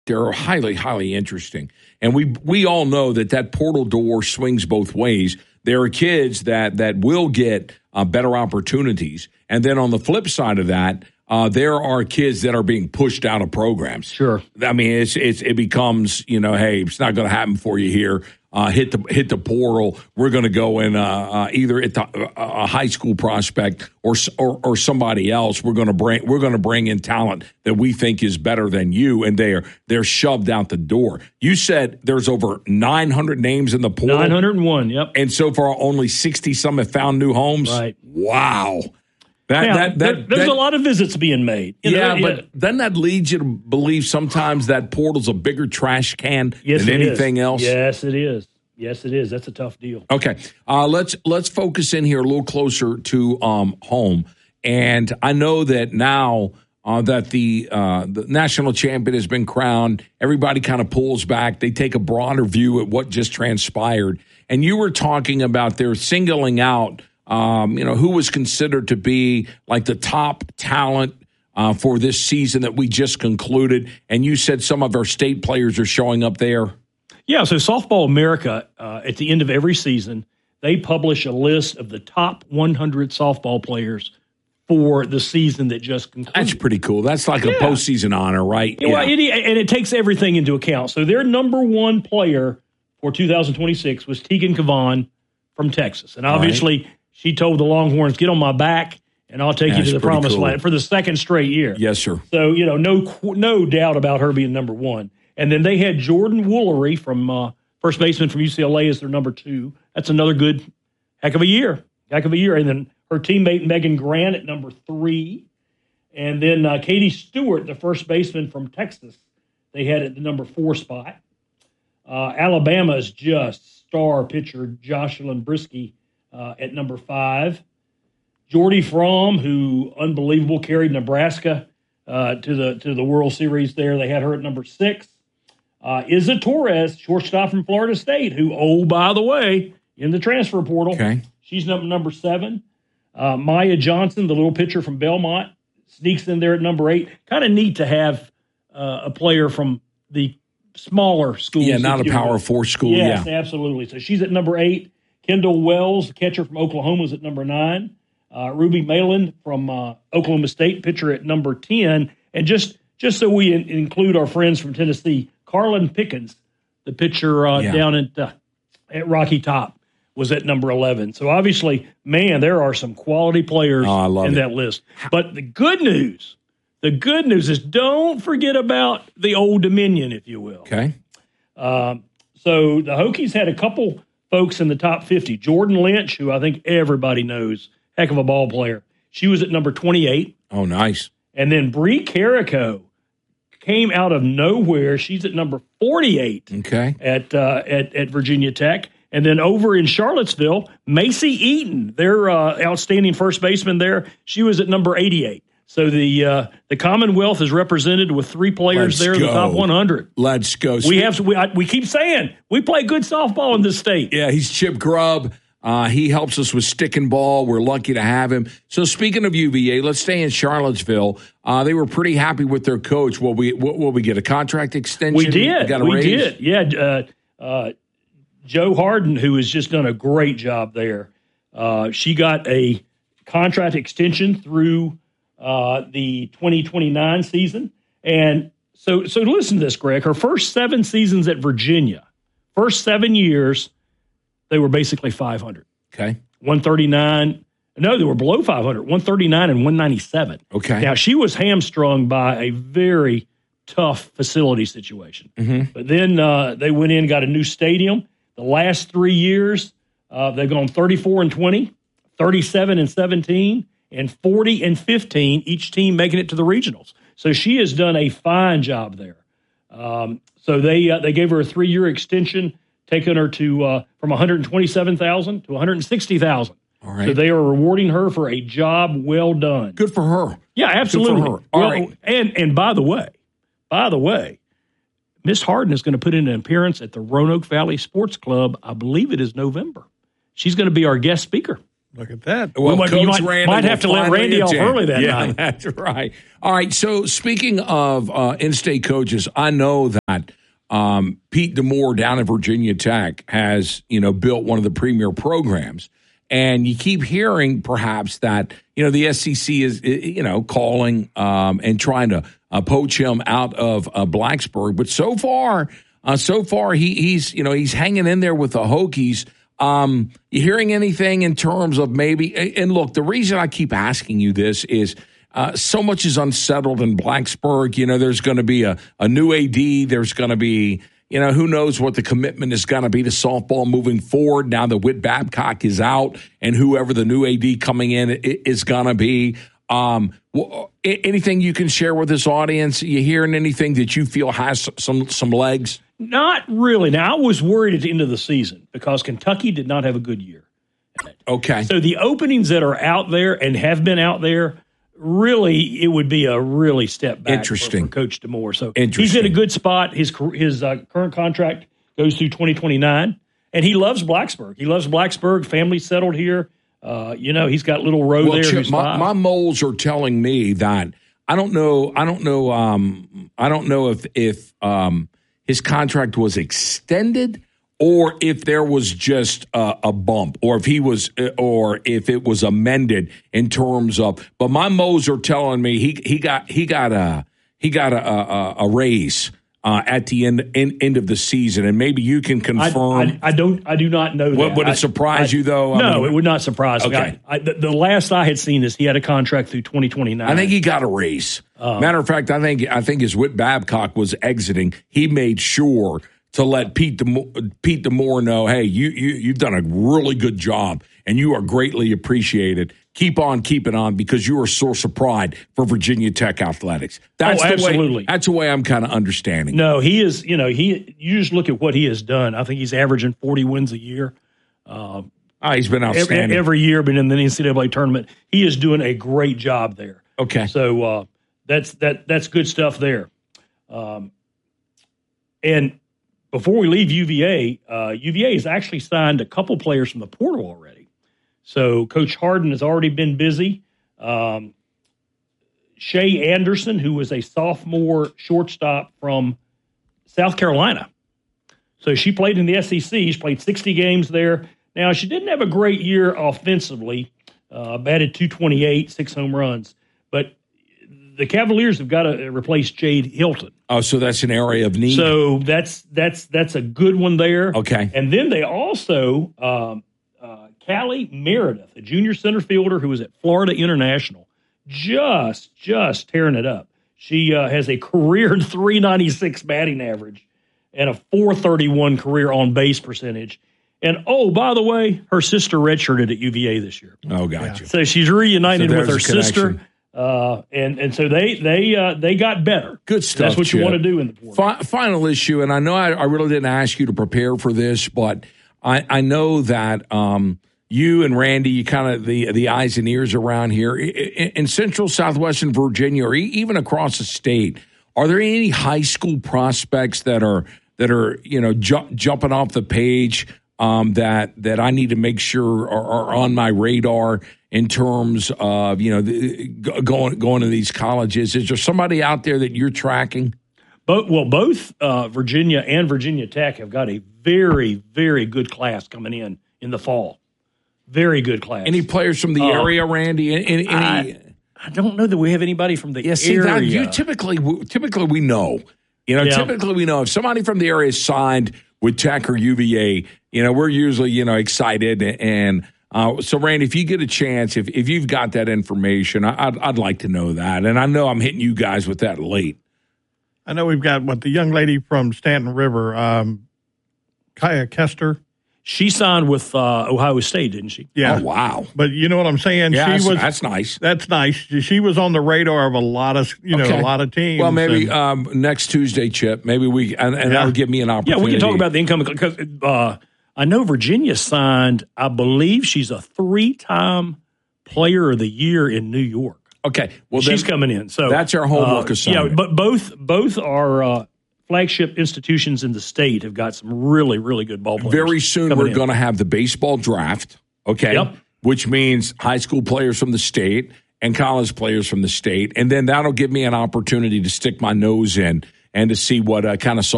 They're highly, highly interesting. And we all know that portal door swings both ways. There are kids that will get better opportunities. And then on the flip side of that, there are kids that are being pushed out of programs. Sure. I mean, it becomes, hey, it's not going to happen for you here. Hit the portal. We're going to go in either at a high school prospect or somebody else. We're going to bring in talent that we think is better than you, and they're shoved out the door. You said there's over 900 names in the portal. 901. Yep. And so far, only 60 some have found new homes. Right. Wow. There's a lot of visits being made. But then that leads you to believe sometimes that portal's a bigger trash can than anything else. Yes, it is. Yes, it is. That's a tough deal. Okay, let's focus in here a little closer to home. And I know that now that the national champion has been crowned, everybody kind of pulls back. They take a broader view at what just transpired. And you were talking about they're singling out who was considered to be like the top talent for this season that we just concluded. And you said some of our state players are showing up there. Yeah, so Softball America, at the end of every season, they publish a list of the top 100 softball players for the season that just concluded. That's pretty cool. That's like a postseason honor, right? Yeah. Well, and it takes everything into account. So their number one player for 2026 was Tegan Kavan from Texas. And obviously she told the Longhorns, get on my back, and I'll take you to the promised land for the second straight year. Yes, sir. So, no doubt about her being number one. And then they had Jordan Woolery from first baseman from UCLA as their number two. That's another good heck of a year. And then her teammate Megan Grant at number three. And then Katie Stewart, the first baseman from Texas, they had at the number 4 spot. Alabama's just star pitcher Jocelyn Brisky at number 5. Jordy Fromm, who unbelievable carried Nebraska to the World Series there. They had her at number 6. Isa Torres, shortstop from Florida State, who, by the way, in the transfer portal, she's number 7. Maya Johnson, the little pitcher from Belmont, sneaks in there at number 8. Kind of neat to have a player from the smaller schools. Yeah, not a Power 4 school. Yes, absolutely. So she's at number 8. Kendall Wells, the catcher from Oklahoma, is at number 9. Ruby Malin from Oklahoma State, pitcher at number 10. And just so we include our friends from Tennessee, Carlin Pickens, the pitcher down at Rocky Top, was at number 11. So obviously, man, there are some quality players in that list. But the good news is don't forget about the Old Dominion, if you will. Okay. So the Hokies had a couple folks in the top 50. Jordan Lynch, who I think everybody knows, heck of a ball player. She was at number 28. Oh, nice. And then Bree Carrico came out of nowhere. She's at number 48 at Virginia Tech. And then over in Charlottesville, Macy Eaton, their outstanding first baseman there, she was at number 88. So the Commonwealth is represented with 3 players in the top 100. Let's go. We keep saying we play good softball in this state. Yeah, he's Chip Grubb. He helps us with stick and ball. We're lucky to have him. So speaking of UVA, let's stay in Charlottesville. They were pretty happy with their coach. Will we get a contract extension? We did. Yeah. Joe Harden, who has just done a great job there. She got a contract extension through the 2029 season. And so listen to this, Greg. Her first 7 seasons at Virginia, first 7 years, they were basically 500. Okay. 139. No, they were below 500, 139 and 197. Okay. Now, she was hamstrung by a very tough facility situation. Mm-hmm. But then they went in and got a new stadium. The last 3 years, they've gone 34-20, 37-17, and 40-15, each team making it to the regionals. So she has done a fine job there. So they gave her a 3-year extension, taking her to from $127,000 to $160,000. All right. So they are rewarding her for a job well done. Good for her. Yeah, absolutely. Good for her. All right. And by the way, Miss Harden is going to put in an appearance at the Roanoke Valley Sports Club. I believe it is November. She's going to be our guest speaker. Look at that. Well, you Coach Randy might have to let Randy off early that night. That's right. All right. So speaking of in-state coaches, I know that Pete DeMoore down at Virginia Tech has, built one of the premier programs. And you keep hearing perhaps that, the SEC is, calling and trying to poach him out of Blacksburg. But so far he's hanging in there with the Hokies. You hearing anything in terms of maybe, and look, the reason I keep asking you this is so much is unsettled in Blacksburg. There's going to be a new AD. There's going to be, who knows what the commitment is going to be to softball moving forward now that Whit Babcock is out and whoever the new AD coming in is going to be. Anything you can share with this audience? You hearing anything that you feel has some legs? Not really. Now, I was worried at the end of the season because Kentucky did not have a good year. Okay. So the openings that are out there and have been out there, really, it would be a really step back for Coach DeMoore. So he's in a good spot. His current contract goes through 2029, and he loves Blacksburg. He loves Blacksburg. Family settled here. He's got little Roe there. Chip, my moles are telling me that I don't know if his contract was extended or if there was just a bump, or if it was amended in terms of. But my moles are telling me he got a raise at the end of the season, and maybe you can confirm. I do not know that. Would it surprise you though? No, it would not surprise me. Okay. The last I had seen is he had a contract through 2029. I think he got a raise. Matter of fact, I think as Whit Babcock was exiting, he made sure to let Pete DeMoore know, hey, you've done a really good job, and you are greatly appreciated. Keep on keeping on because you are a source of pride for Virginia Tech athletics. Absolutely. That's the way I'm kind of understanding. No, he is. You just look at what he has done. I think he's averaging 40 wins a year. He's been outstanding every year, been in the NCAA tournament. He is doing a great job there. Okay, so that's good stuff there. And before we leave UVA, UVA has actually signed a couple players from the portal already. So Coach Harden has already been busy. Shay Anderson, who was a sophomore shortstop from South Carolina. So she played in the SEC. She played 60 games there. Now, she didn't have a great year offensively, batted .228, 6 home runs. But the Cavaliers have got to replace Jade Hilton. Oh, so that's an area of need. So that's a good one there. Okay. And then they also Callie Meredith, a junior center fielder who was at Florida International, just tearing it up. She has a career .396 batting average and a .431 career on base percentage. And, by the way, her sister redshirted at UVA this year. Oh, gotcha. So she's reunited with her sister. Connection. And so they got better. Good stuff. That's what Chip. you want to do in the portal. Final issue, and I know I really didn't ask you to prepare for this, but I know that you and Randy, you kind of the eyes and ears around here in central southwestern Virginia, or even across the state. Are there any high school prospects that are jumping off the page that I need to make sure are on my radar in terms of going to these colleges? Is there somebody out there that you're tracking? Both Virginia and Virginia Tech have got a very, very good class coming in the fall. Very good class. Any players from the area, Randy? I don't know that we have anybody from the area. Typically we know. Typically we know if somebody from the area is signed with Tech or UVA. We're usually excited. And so, Randy, if you get a chance, if you've got that information, I'd like to know that. And I know I'm hitting you guys with that late. I know we've got the young lady from Stanton River, Kaya Kester. She signed with Ohio State, didn't she? Yeah. Oh, wow. But you know what I'm saying? Yeah, that's nice. That's nice. She was on the radar of a lot of, a lot of teams. Well, maybe next Tuesday, Chip, maybe that'll give me an opportunity. Yeah, we can talk about the income because I know Virginia signed, I believe she's a 3-time player of the year in New York. Okay. Well, she's coming in. So that's our homework assignment. Yeah, but both are flagship institutions in the state have got some really, really good ball players. Very soon we're going to have the baseball draft. Okay. Yep. which means high school players from the state and college players from the state. And then that'll give me an opportunity to stick my nose in and to see what kind of